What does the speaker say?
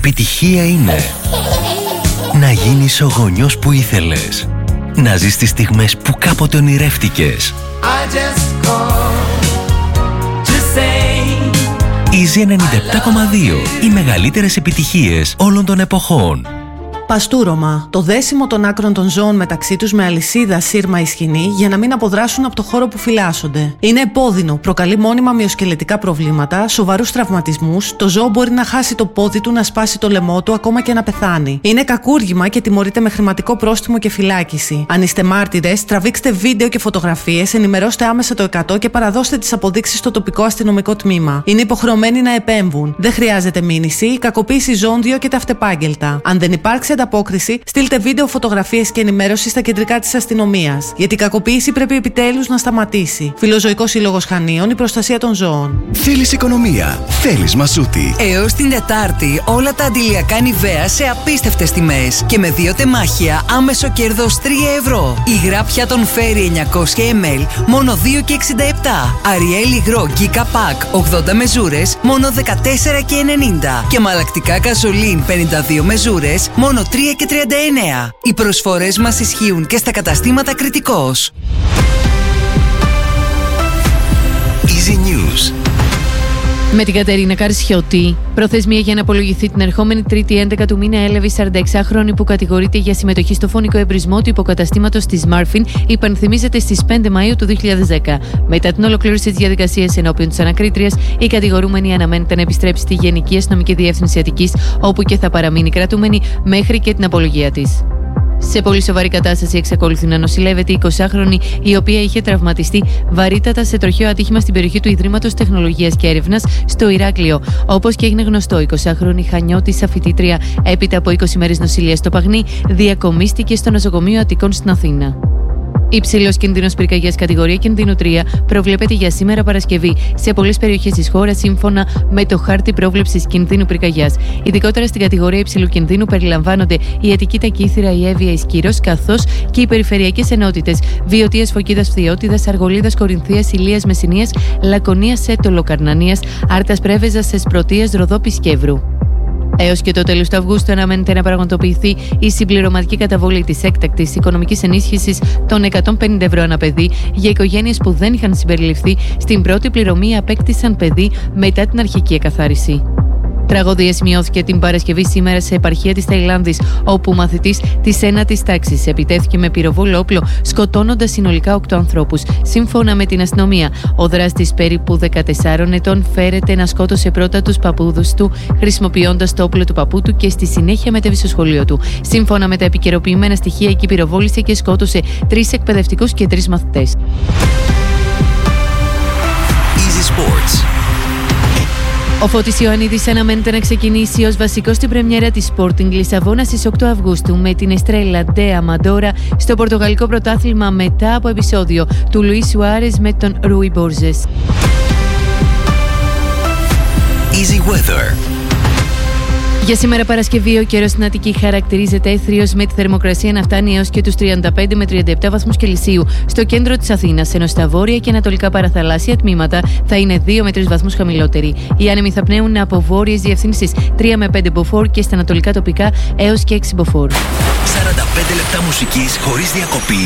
Επιτυχία είναι να γίνεις ο γονιός που ήθελες. Να ζεις τις στιγμές που κάποτε ονειρεύτηκες. Easy 97,2. Οι μεγαλύτερες επιτυχίες όλων των εποχών. Παστούρωμα. Το δέσιμο των άκρων των ζώων μεταξύ τους με αλυσίδα, σύρμα ή σκηνή για να μην αποδράσουν από το χώρο που φυλάσσονται. Είναι επώδυνο, προκαλεί μόνιμα μυοσκελετικά προβλήματα, σοβαρούς τραυματισμούς, το ζώο μπορεί να χάσει το πόδι του, να σπάσει το λαιμό του, ακόμα και να πεθάνει. Είναι κακούργημα και τιμωρείται με χρηματικό πρόστιμο και φυλάκιση. Αν είστε μάρτυρες, τραβήξτε βίντεο και φωτογραφίες, ενημερώστε άμεσα το 100 και παραδώστε τις αποδείξεις στο τοπικό αστυνομικό τμήμα. Είναι υποχρεωμένοι να επέμβουν. Δεν χρειάζεται μήνυση, η κακοποίηση ζώων διώκεται αυτεπάγγελτα. Αν δεν υπάρξει ανταπόκριση, στείλτε βίντεο, φωτογραφίες και ενημέρωση στα κεντρικά της αστυνομίας. Γιατί η κακοποίηση πρέπει επιτέλους να σταματήσει. Φιλοζωικός Σύλλογος Χανίων, η προστασία των ζώων. Θέλεις οικονομία, θέλεις Μασούτη. Έως την Τετάρτη, όλα τα αντιλιακά Νιβέα σε απίστευτες τιμές. Και με 2 τεμάχια, άμεσο κέρδος 3 ευρώ. Η γράπια των Fairy 900 ml, μόνο 2,67. Αριέλ υγρό Giga Pack 80 μεζούρες, μόνο 14,90. Και μαλακτικά καζολίν 52 μεζούρες, μόνο 3,39. Οι προσφορές μας ισχύουν και στα καταστήματα Κρητικός. Easy News. Με την Κατερίνα Καρσιώτη, προθεσμία για να απολογηθεί την ερχόμενη Τρίτη 11 του μήνα έλαβε η 46χρονη που κατηγορείται για συμμετοχή στο φωνικό εμπρισμό του υποκαταστήματος της Μάρφιν, υπενθυμίζεται στις 5 Μαΐου του 2010. Μετά την ολοκλήρωση της διαδικασίας ενώπιον της ανακρίτριας, η κατηγορούμενη αναμένεται να επιστρέψει στη Γενική Αστυνομική Διεύθυνση Αττικής, όπου και θα παραμείνει κρατούμενη μέχρι και την απολογία της. Σε πολύ σοβαρή κατάσταση εξακολουθεί να νοσηλεύεται η 20χρονη, η οποία είχε τραυματιστεί βαρύτατα σε τροχαίο ατύχημα στην περιοχή του Ιδρύματος Τεχνολογίας και Έρευνας στο Ηράκλειο. Όπως και έγινε γνωστό, η 20χρονη Χανιώτισσα φοιτήτρια, έπειτα από 20 μέρες νοσηλείας στο Παγνί, διακομίστηκε στο νοσοκομείο Αττικών στην Αθήνα. Υψηλός κίνδυνος πυρκαγιάς κατηγορία κινδύνου 3 προβλέπεται για σήμερα Παρασκευή σε πολλές περιοχές της χώρας σύμφωνα με το χάρτη πρόβλεψης κινδύνου πυρκαγιάς. Ειδικότερα στην κατηγορία υψηλού κινδύνου περιλαμβάνονται η Αττική, τα Κύθυρα, η Εύβοια, η Σκύρος, καθώς και οι περιφερειακές ενότητες Βιωτίας, Φωκίδας, Φθιώτιδας, Αργολίδας, Κορινθίας, Ηλίας, Μεσσηνίας, Λακωνίας, Σέτολο, Καρνανίας, Άρτας, Πρέβεζας, Εσπρωτείας, Ροδόπης και Εύρου. Έως και το τέλος του Αυγούστου αναμένεται να πραγματοποιηθεί η συμπληρωματική καταβολή της έκτακτης οικονομικής ενίσχυσης των 150 ευρώ ανά παιδί για οικογένειες που δεν είχαν συμπεριληφθεί στην πρώτη πληρωμή ή απέκτησαν παιδί μετά την αρχική εκαθάριση. Τραγωδία σημειώθηκε την Παρασκευή σήμερα σε επαρχία της Ταϊλάνδης, όπου μαθητής της 9ης τάξης επιτέθηκε με πυροβόλο όπλο, σκοτώνοντας συνολικά 8 ανθρώπους. Σύμφωνα με την αστυνομία, ο δράστης περίπου 14 ετών φέρεται να σκότωσε πρώτα τους παππούδους του, χρησιμοποιώντας το όπλο του παππού του και στη συνέχεια μετέβη στο σχολείο του. Σύμφωνα με τα επικαιροποιημένα στοιχεία, εκεί πυροβόλησε και σκότωσε 3 εκπαιδευτικούς και 3 μαθητές. Easy Sports. Ο Φώτης Ιωαννίδης αναμένεται να ξεκινήσει ως βασικός στην πρεμιέρα της Sporting Λισαβόνα στις 8 Αυγούστου με την Εστρέλα Ντε Αμαντόρα στο Πορτογαλικό Πρωτάθλημα μετά από επεισόδιο του Λουίς Σουάρες με τον Ρούι Μπόρζες. Easy Weather. Για σήμερα Παρασκευή ο καιρός στην Αττική χαρακτηρίζεται έθριος με τη θερμοκρασία να φτάνει έως και τους 35 με 37 βαθμούς Κελσίου στο κέντρο της Αθήνας, ενώ στα βόρεια και ανατολικά παραθαλάσσια τμήματα θα είναι 2 με 3 βαθμούς χαμηλότεροι. Οι άνεμοι θα πνέουν από βόρειες διευθύνσεις 3 με 5 μποφόρ και στα ανατολικά τοπικά έως και 6 μποφόρ. 45 λεπτά μουσικής χωρίς διακοπή